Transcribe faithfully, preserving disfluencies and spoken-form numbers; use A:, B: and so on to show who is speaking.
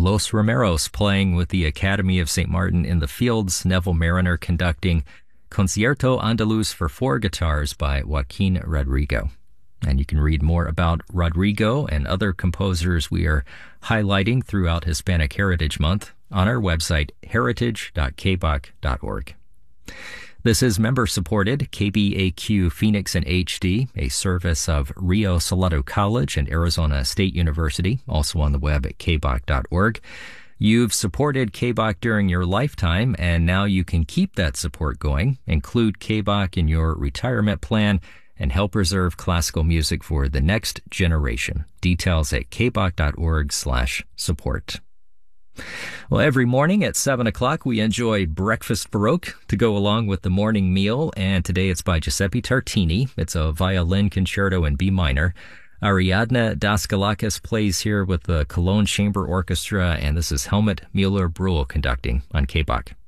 A: Los Romeros playing with the Academy of Saint Martin in the Fields, Neville Mariner conducting Concierto Andaluz for four guitars by Joaquin Rodrigo. And you can read more about Rodrigo and other composers we are highlighting throughout Hispanic Heritage Month on our website, heritage dot k b o c dot org. This is member-supported K B A Q Phoenix in H D, a service of Rio Salado College and Arizona State University, also on the web at k b o c dot org. You've supported K B O C during your lifetime, and now you can keep that support going, include K B O C in your retirement plan, and help preserve classical music for the next generation. Details at k b o c dot org slash support. Well, every morning at seven o'clock, we enjoy Breakfast Baroque to go along with the morning meal, and today it's by Giuseppe Tartini. It's a violin concerto in B minor. Ariadna Daskalakis plays here with the Cologne Chamber Orchestra, and this is Helmut Mueller-Brühl conducting on K B O C.